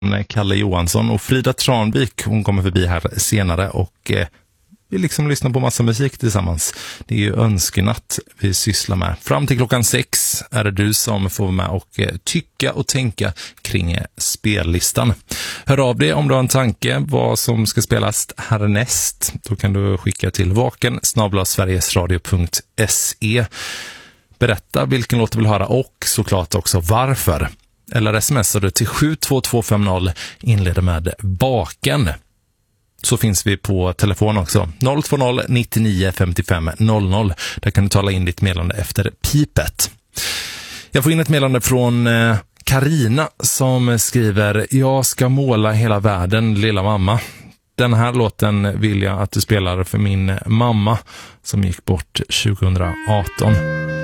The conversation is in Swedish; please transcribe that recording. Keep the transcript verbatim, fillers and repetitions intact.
Kalle Johansson och Frida Tranvik. Hon kommer förbi här senare och eh, vi liksom lyssnar på massa musik tillsammans. Det är ju önskenatt vi sysslar med. Fram till klockan sex är det du som får vara med och eh, tycka och tänka kring eh, spellistan. Hör av dig om du har en tanke vad som ska spelas härnäst. Då kan du skicka till vaken snabel-a sverigesradio punkt se. Berätta vilken låt du vill höra och såklart också varför. Eller smsar du till sju två två fem noll, inleder med baken. Så finns vi på telefon också. noll två noll nittionio femtiofem noll noll. Där kan du tala in ditt meddelande efter pipet. Jag får in ett meddelande från Karina som skriver: jag ska måla hela världen, lilla mamma. Den här låten vill jag att du spelar för min mamma som gick bort tjugo arton.